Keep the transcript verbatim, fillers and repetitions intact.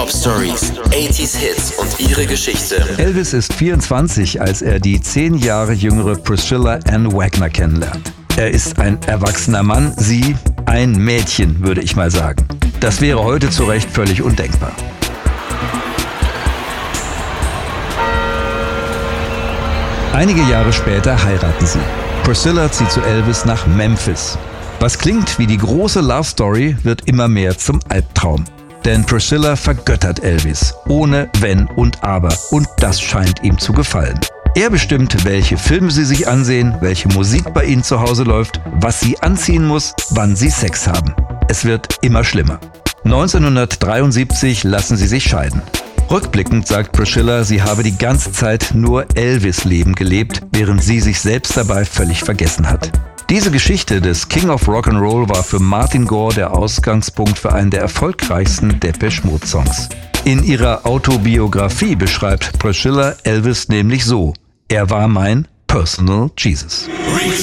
Top Stories, achtziger Hits und ihre Geschichte. Elvis ist vierundzwanzig, als er die zehn Jahre jüngere Priscilla Ann Wagner kennenlernt. Er ist ein erwachsener Mann, sie ein Mädchen, würde ich mal sagen. Das wäre heute zu Recht völlig undenkbar. Einige Jahre später heiraten sie. Priscilla zieht zu Elvis nach Memphis. Was klingt wie die große Love Story, wird immer mehr zum Albtraum. Denn Priscilla vergöttert Elvis, ohne Wenn und Aber. Und das scheint ihm zu gefallen. Er bestimmt, welche Filme sie sich ansehen, welche Musik bei ihnen zu Hause läuft, was sie anziehen muss, wann sie Sex haben. Es wird immer schlimmer. neunzehnhundertdreiundsiebzig lassen sie sich scheiden. Rückblickend sagt Priscilla, sie habe die ganze Zeit nur Elvis-Leben gelebt, während sie sich selbst dabei völlig vergessen hat. Diese Geschichte des King of Rock'n'Roll war für Martin Gore der Ausgangspunkt für einen der erfolgreichsten Depeche Mode Songs. In ihrer Autobiografie beschreibt Priscilla Elvis nämlich so: Er war mein Personal Jesus.